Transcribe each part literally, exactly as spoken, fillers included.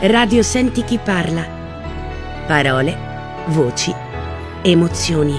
Radio Senti chi parla. Parole, voci, emozioni.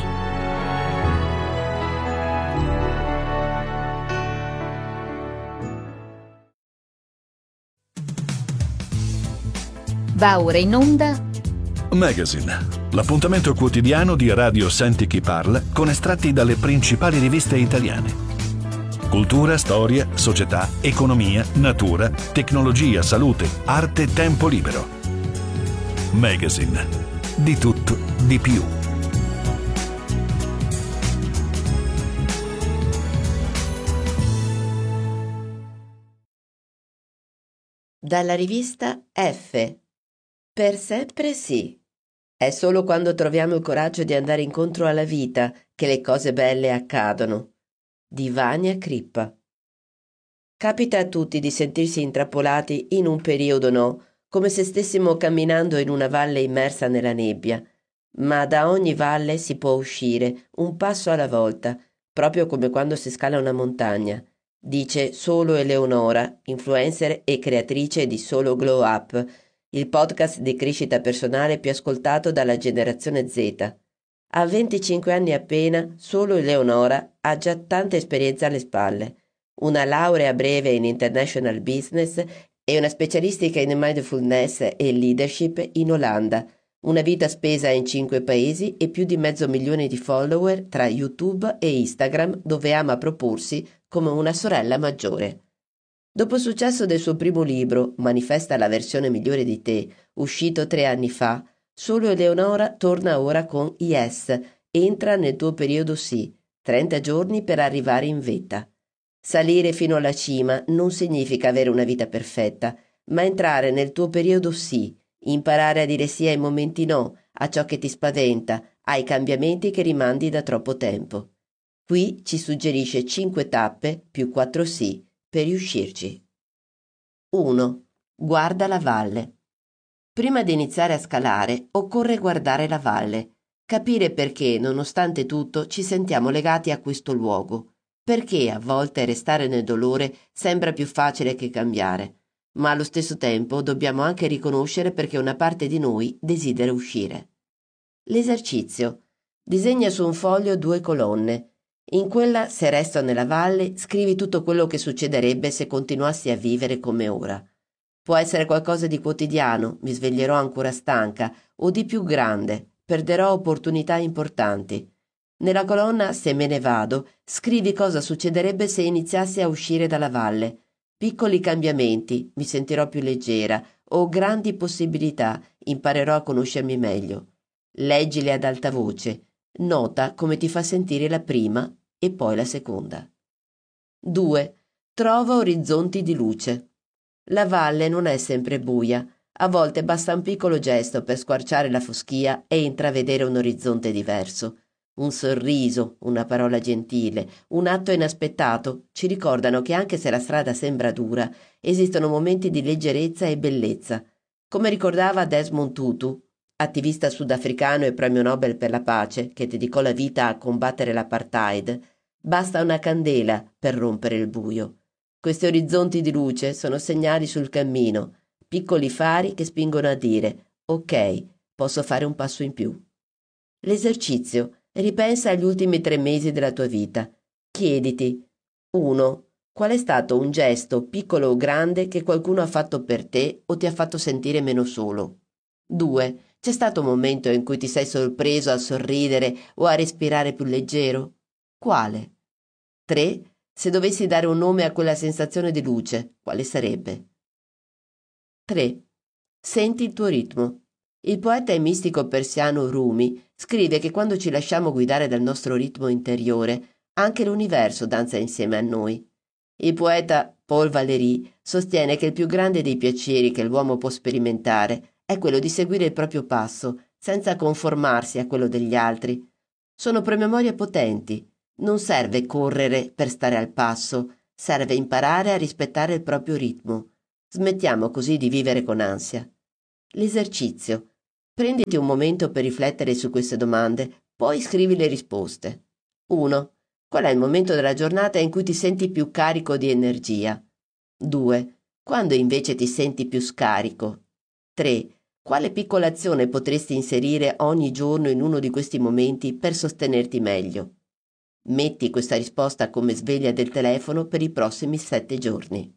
Va ora in onda Magazine, l'appuntamento quotidiano di Radio Senti chi parla con estratti dalle principali riviste italiane. Cultura, storia, società, economia, natura, tecnologia, salute, arte, tempo libero. Magazine, di tutto, di più. Dalla rivista F. Per sempre sì. È solo quando troviamo il coraggio di andare incontro alla vita che le cose belle accadono. Di Vania Crippa. Capita a tutti di sentirsi intrappolati in un periodo no, come se stessimo camminando in una valle immersa nella nebbia, ma da ogni valle si può uscire, un passo alla volta, proprio come quando si scala una montagna, dice Solo Eleonora, influencer e creatrice di Solo Glow Up, il podcast di crescita personale più ascoltato dalla generazione Z. A venticinque anni appena, Solo Eleonora ha già tanta esperienza alle spalle, una laurea breve in International Business e una specialistica in Mindfulness e Leadership in Olanda, una vita spesa in cinque paesi e più di mezzo milione di follower tra YouTube e Instagram, dove ama proporsi come una sorella maggiore. Dopo il successo del suo primo libro, Manifesta la versione migliore di te, uscito tre anni fa, Solo Eleonora torna ora con Yes, entra nel tuo periodo sì, trenta giorni per arrivare in vetta. Salire fino alla cima non significa avere una vita perfetta, ma entrare nel tuo periodo sì, imparare a dire sì ai momenti no, a ciò che ti spaventa, ai cambiamenti che rimandi da troppo tempo. Qui ci suggerisce cinque tappe più quattro sì per riuscirci. uno. Guarda la valle. Prima di iniziare a scalare occorre guardare la valle, capire perché, nonostante tutto, ci sentiamo legati a questo luogo, perché a volte restare nel dolore sembra più facile che cambiare, ma allo stesso tempo dobbiamo anche riconoscere perché una parte di noi desidera uscire. L'esercizio. Disegna su un foglio due colonne. In quella, se resto nella valle, scrivi tutto quello che succederebbe se continuassi a vivere come ora. Può essere qualcosa di quotidiano, mi sveglierò ancora stanca, o di più grande, perderò opportunità importanti. Nella colonna Se me ne vado, scrivi cosa succederebbe se iniziassi a uscire dalla valle. Piccoli cambiamenti, mi sentirò più leggera, o grandi possibilità, imparerò a conoscermi meglio. Leggili ad alta voce, nota come ti fa sentire la prima e poi la seconda. due. Trova orizzonti di luce. La valle non è sempre buia, a volte basta un piccolo gesto per squarciare la foschia e intravedere un orizzonte diverso. Un sorriso, una parola gentile, un atto inaspettato ci ricordano che anche se la strada sembra dura, esistono momenti di leggerezza e bellezza. Come ricordava Desmond Tutu, attivista sudafricano e premio Nobel per la pace che dedicò la vita a combattere l'apartheid, basta una candela per rompere il buio. Questi orizzonti di luce sono segnali sul cammino, piccoli fari che spingono a dire «Ok, posso fare un passo in più». L'esercizio. Ripensa agli ultimi tre mesi della tua vita. Chiediti uno. Qual è stato un gesto, piccolo o grande, che qualcuno ha fatto per te o ti ha fatto sentire meno solo? due. C'è stato un momento in cui ti sei sorpreso a sorridere o a respirare più leggero? Quale? tre. Se dovessi dare un nome a quella sensazione di luce, quale sarebbe? tre. Senti il tuo ritmo. Il poeta e mistico persiano Rumi scrive che quando ci lasciamo guidare dal nostro ritmo interiore, anche l'universo danza insieme a noi. Il poeta Paul Valéry sostiene che il più grande dei piaceri che l'uomo può sperimentare è quello di seguire il proprio passo, senza conformarsi a quello degli altri. Sono promemorie potenti. Non serve correre per stare al passo, serve imparare a rispettare il proprio ritmo. Smettiamo così di vivere con ansia. L'esercizio. Prenditi un momento per riflettere su queste domande, poi scrivi le risposte. uno. Qual è il momento della giornata in cui ti senti più carico di energia? due. Quando invece ti senti più scarico? tre. Quale piccola azione potresti inserire ogni giorno in uno di questi momenti per sostenerti meglio? Metti questa risposta come sveglia del telefono per i prossimi sette giorni.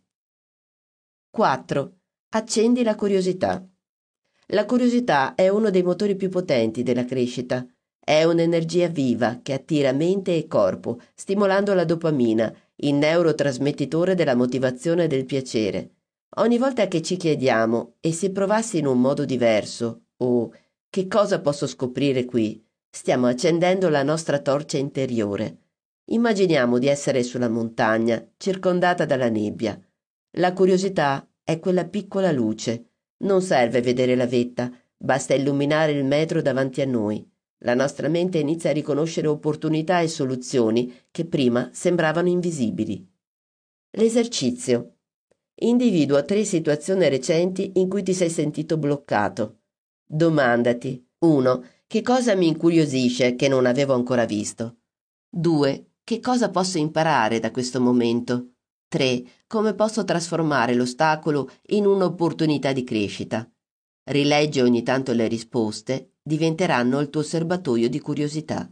quattro. Accendi la curiosità. La curiosità è uno dei motori più potenti della crescita. È un'energia viva che attira mente e corpo, stimolando la dopamina, il neurotrasmettitore della motivazione e del piacere. Ogni volta che ci chiediamo «e se provassi in un modo diverso?» o «che cosa posso scoprire qui?», stiamo accendendo la nostra torcia interiore. Immaginiamo di essere sulla montagna, circondata dalla nebbia. La curiosità è quella piccola luce. Non serve vedere la vetta, basta illuminare il metro davanti a noi. La nostra mente inizia a riconoscere opportunità e soluzioni che prima sembravano invisibili. L'esercizio. Individua tre situazioni recenti in cui ti sei sentito bloccato. Domandati: uno. Che cosa mi incuriosisce che non avevo ancora visto? due. Che cosa posso imparare da questo momento? tre. Come posso trasformare l'ostacolo in un'opportunità di crescita? Rileggi ogni tanto le risposte, diventeranno il tuo serbatoio di curiosità.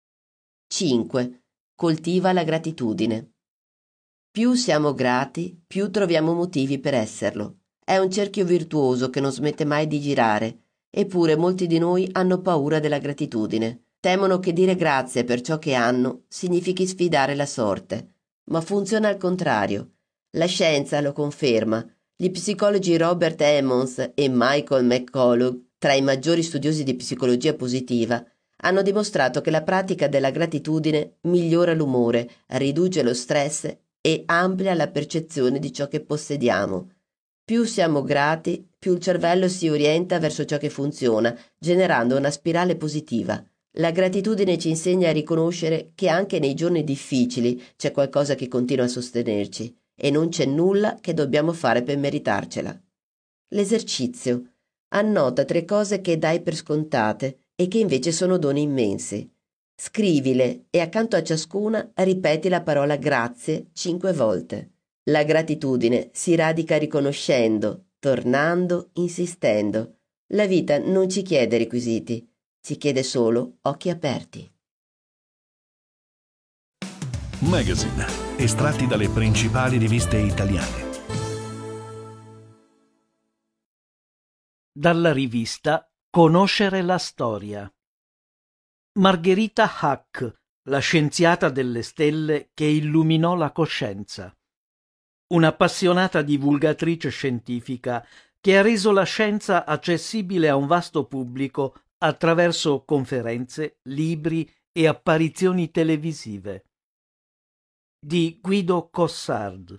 cinque. Coltiva la gratitudine. Più siamo grati, più troviamo motivi per esserlo. È un cerchio virtuoso che non smette mai di girare, eppure molti di noi hanno paura della gratitudine. Temono che dire grazie per ciò che hanno significhi sfidare la sorte, ma funziona al contrario. La scienza lo conferma. Gli psicologi Robert Emmons e Michael McCullough, tra i maggiori studiosi di psicologia positiva, hanno dimostrato che la pratica della gratitudine migliora l'umore, riduce lo stress e amplia la percezione di ciò che possediamo. Più siamo grati, più il cervello si orienta verso ciò che funziona, generando una spirale positiva. La gratitudine ci insegna a riconoscere che anche nei giorni difficili c'è qualcosa che continua a sostenerci e non c'è nulla che dobbiamo fare per meritarcela. L'esercizio. Annota tre cose che dai per scontate e che invece sono doni immensi. Scrivile e accanto a ciascuna ripeti la parola grazie cinque volte. La gratitudine si radica riconoscendo, tornando, insistendo. La vita non ci chiede requisiti, ci chiede solo occhi aperti. Magazine, estratti dalle principali riviste italiane. Dalla rivista Conoscere la storia. Margherita Hack, la scienziata delle stelle che illuminò la coscienza. Un'appassionata divulgatrice scientifica che ha reso la scienza accessibile a un vasto pubblico attraverso conferenze, libri e apparizioni televisive. Di Guido Cossard.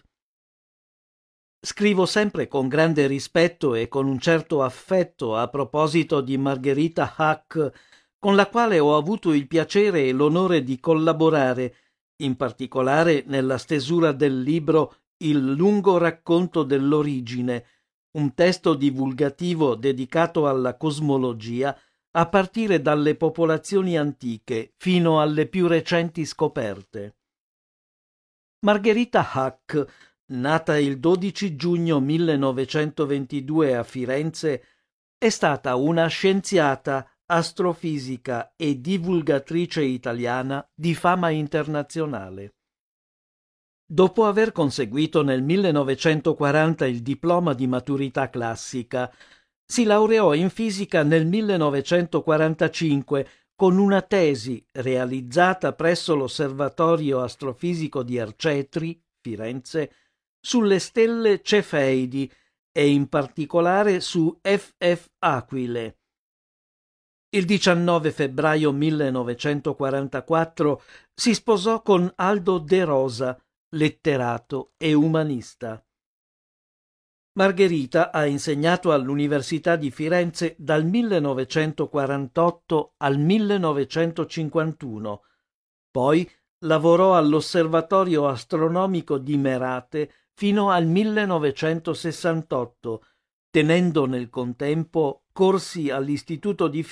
Scrivo sempre con grande rispetto e con un certo affetto a proposito di Margherita Hack, con la quale ho avuto il piacere e l'onore di collaborare, in particolare nella stesura del libro Il lungo racconto dell'origine, un testo divulgativo dedicato alla cosmologia a partire dalle popolazioni antiche fino alle più recenti scoperte. Margherita Hack, nata il dodici giugno millenovecentoventidue a Firenze, è stata una scienziata, astrofisica e divulgatrice italiana di fama internazionale. Dopo aver conseguito nel millenovecentoquaranta il diploma di maturità classica, si laureò in fisica nel millenovecentoquarantacinque con una tesi realizzata presso l'Osservatorio Astrofisico di Arcetri, Firenze, sulle stelle Cefeidi e in particolare su F F Aquile. Il diciannove febbraio millenovecentoquarantaquattro si sposò con Aldo De Rosa, letterato e umanista. Margherita ha insegnato all'Università di Firenze dal millenovecentoquarantotto al millenovecentocinquantuno, poi lavorò all'Osservatorio Astronomico di Merate fino al millenovecentosessantotto, tenendo nel contempo corsi all'Istituto di